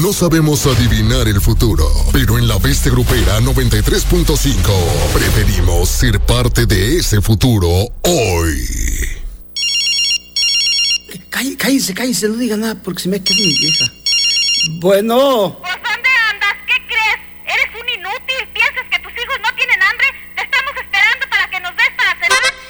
No sabemos adivinar el futuro, pero en la Bestia Grupera 93.5 preferimos ser parte de ese futuro hoy. Cállese, no diga nada porque se me queda mi vieja. Bueno.